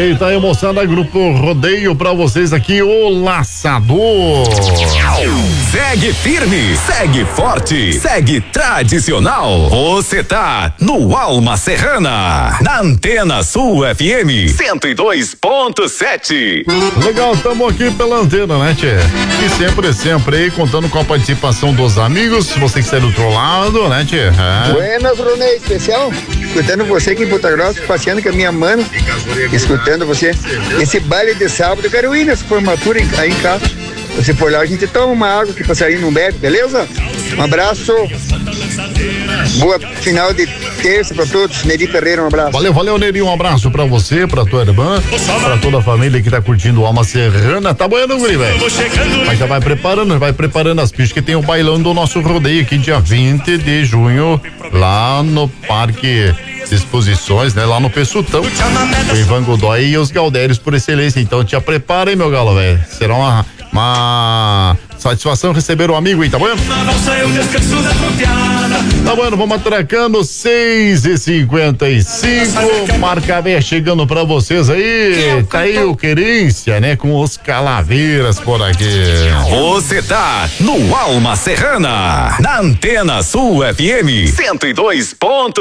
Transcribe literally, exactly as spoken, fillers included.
Eita aí, moçada, grupo Rodeio pra vocês aqui, o Laçador. Segue firme, segue forte, segue tradicional. Você tá no Alma Serrana, na Antena Sul F M cento e dois ponto sete. Legal, tamo aqui pela antena, né, tchê? E sempre, sempre aí, contando com a participação dos amigos, você que está do outro lado, né, tchê? É. Buenas, Brunet, especial. Escutando você aqui em Ponta Grossa, passeando com a minha mano, escutando você. Esse baile de sábado, eu quero ir nessa formatura em, aí em casa. Você for lá, a gente toma uma água que o passarinho não bebe, beleza? Um abraço. Boa final de terça pra todos. Neri Ferreira, um abraço. Valeu, valeu, Neri, um abraço pra você, pra tua irmã, pra toda a família que tá curtindo o Alma Serrana. Tá bueno, guri, velho? Mas já vai preparando, vai preparando as pistas que tem o bailão do nosso rodeio aqui dia vinte de junho, lá no Parque Exposições, né? Lá no Pessutão. O Ivan Godoy e os Galdérios por excelência. Então te prepara aí, meu galo, velho. Será uma, uma satisfação receber o amigo aí, tá bom? Tá bom, vamos atracando seis e cinquenta e cinco, marca B chegando pra vocês aí, tá aí o Querência, né? Com os Calaveiras por aqui. Você tá no Alma Serrana, na Antena Sul F M cento e dois ponto